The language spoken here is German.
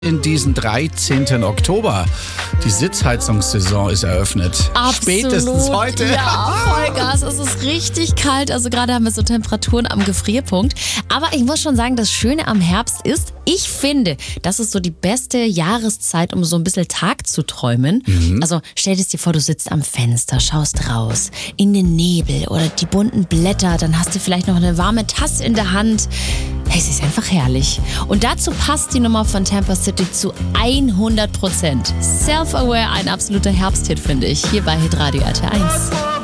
In diesen 13. Oktober. Die Sitzheizungssaison ist eröffnet. Absolut. Spätestens heute. Ja, Vollgas. Es ist richtig kalt. Also gerade haben wir so Temperaturen am Gefrierpunkt. Aber ich muss schon sagen, das Schöne am Herbst ist, ich finde, das ist so die beste Jahreszeit, um so ein bisschen Tag zu träumen. Also stell dir vor, du sitzt am Fenster, schaust raus in den Nebel oder die bunten Blätter. Dann hast du vielleicht noch eine warme Tasse in der Hand. Hey, es ist einfach herrlich. Und dazu passt die Nummer von Tampa City zu 100%. Self-Aware, ein absoluter Herbsthit, finde ich. Hier bei Hitradio RT1.